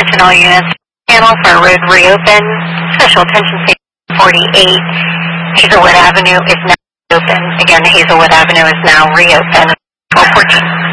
Attention all units. Panel for road reopen. Special attention station 48. Hazelwood Avenue is now open. Again, Hazelwood Avenue is now reopened. 1214.